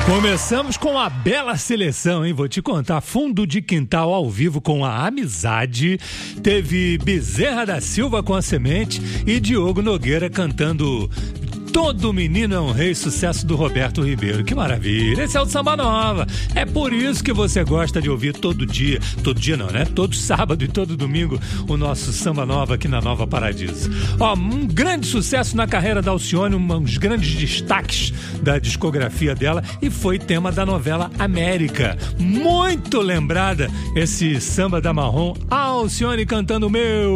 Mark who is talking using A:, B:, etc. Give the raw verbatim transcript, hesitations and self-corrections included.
A: Começamos com a bela seleção, hein? Vou te contar, fundo de quintal ao vivo com a Amizade, teve Bezerra da Silva com a Semente e Diogo Nogueira cantando Todo Menino é um Rei, sucesso do Roberto Ribeiro. Que maravilha, esse é o Samba Nova. É por isso que você gosta de ouvir todo dia, todo dia não, né? Todo sábado e todo domingo o nosso Samba Nova aqui na Nova Paradiso. Ó, um grande sucesso na carreira da Alcione, uns grandes destaques da discografia dela e foi tema da novela América. Muito lembrada esse Samba da Marrom, a Alcione cantando Meu